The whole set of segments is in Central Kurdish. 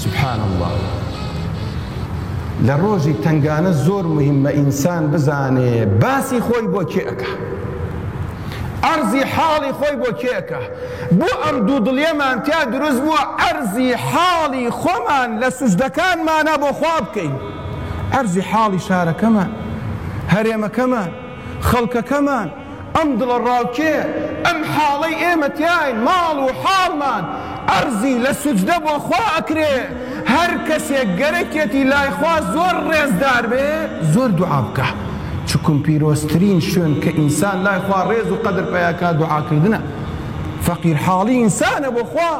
سبحان الله. لە ڕۆژی تنگانە زۆر مهمە ئینسان بزانێ باسی خۆی بۆ کێکە، ئەرزی حاڵی خۆی بۆ کێکە. بۆ ئەم دوو دڵێمان تیا دروست بووە ئەرزی حاڵی خۆمان لە سوجدەکانمانە بۆ خوا بکەین. ئەرزی حاڵی شارەکەمان، هەرێمەکەمان، خەڵکەکەمان، ئەم دڵە ڕاوکێ، ئەم حاڵەی ئێمە تیاین، ماڵ و حاڵمان ئەرزی لە سوجدە بۆ خوا ئەکرێ. هەر کەسێک گەرەکێتی لای خوا زۆر ڕێزدار بێ زۆر دوعا بکە، چکم پیرۆستترین شوێن کە ئینسان لای خوا ڕێز و قەدر پێیاکە دوعاکردنە. فەقیر حاڵی ئینسانە بۆ خوا.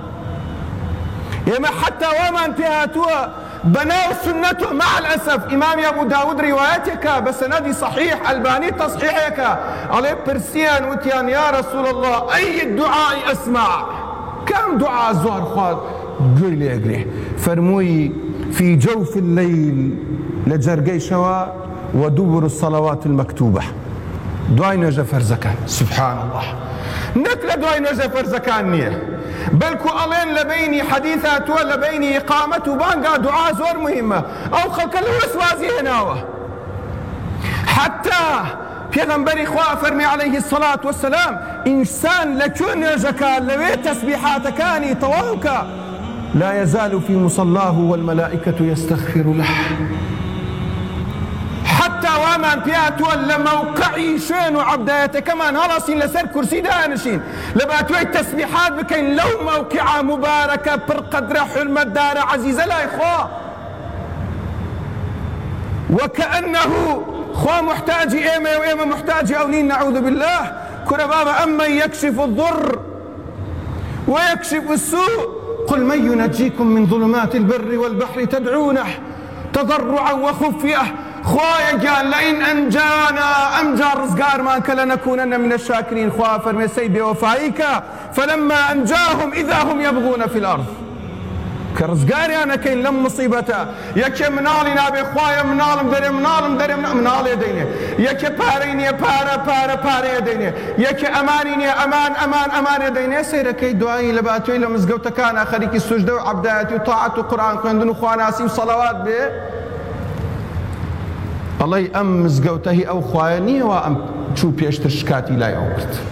ئێمە حتا وامان پێ هاتووە بەناو سنەت و مع الأسف ئیمامی ئەبوو داود ڕیوایەتێکە بە سەنەدی صحیح، ئەلبانی تەصحیحێکە، ئەڵێ پرسیان وتیان یا رسول الله ئەی الدعاء ئەسمع، کام دعا زۆر خوا گوێی لێگرێ؟ فەرمووی في جوف الليل، لە جەرگەی شەوە، ودبر الصلوات المكتوبة، دوای نوێژە فەرزەکان. سبحان الله. نەک لە دوای نوێژە فەرزەکان نییە، بەلکو ئەڵێن لە بینی حەدیث هاتووە لە بینی ئیقامەت و بانگا دوعا زۆر مهمە. ئەو خەڵکە لە وەسوازی هێناوە. حتا پێغەمبەری خوا فەرمی عەلەیهی الصەلاة وەسەلام ئینسان لەکوێ نوێژەکە لەوێ تەسبیحاتەکانی تەواوکە، لا يزال في مصلاه والملائكة يستغفر له. حتى وامان پێهاتووە لە مەوقعی شوێن و عەبدایەتەکەمان هەڵەسین لەسەر کورسی دانشین، لە باتوێی تەسبیحات بکەین لەو مەوقعە مبارەکە پڕقەدرە حورمەتدارە عەزیزە لای خوا، وكأنه خوا محتاجی ئێمە و ئێمە محتاجی ئەو نین. نعوذ بالله. کورە بابە ئەمن يكشف الضر ويكشف السوء قل من ينجيكم من ظلمات البر والبحر تدعونه تضرعا وخفية. خوايا قال لئن أنجانا أمجا رزقار ما لنكونن من الشاكرين. خوا فرمي سيبي وفايك فلما أنجاهم إذا هم يبغون في الأرض. كرزقاري أنا كين لم مصيبته يكي منالي نابي خوايا منالم دري منالم دري منالي يديني يكي باريني بارا يديني يكي أمانيني أمان يديني سيركي دعائي لباتوي لمزقوتا كان خريكي السجدة وعبداتي وطاعة وقرآن كندن وخواناسي وصلوات به. الله أم مزقوته أو خوايا نيوا أم شو بيشتر شكاتي لا يوقت.